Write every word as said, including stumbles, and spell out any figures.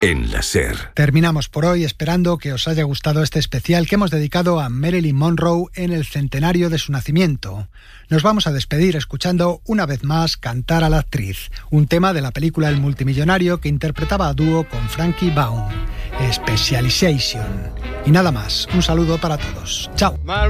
en la SER. Terminamos por hoy esperando que os haya gustado este especial que hemos dedicado a Marilyn Monroe en el centenario de su nacimiento. Nos vamos a despedir escuchando una vez más cantar a la actriz, un tema de la película El multimillonario que interpretaba a dúo con Frankie Baum, Specialization. Y nada más, un saludo para todos. Chao.